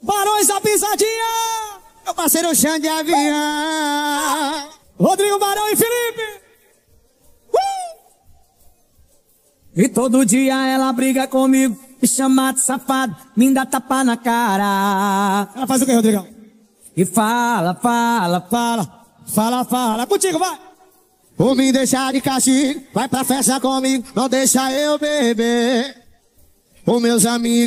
Barões da Pisadinha. Meu parceiro Xande de Avião. Rodrigo Barão e Felipe. E todo dia ela briga comigo, me chama de safado, me dá tapa na cara. Ela faz o que, Rodrigão? E fala, contigo, vai! Vou me deixar de castigo, vai pra festa comigo, não deixa eu beber. Os meus amigos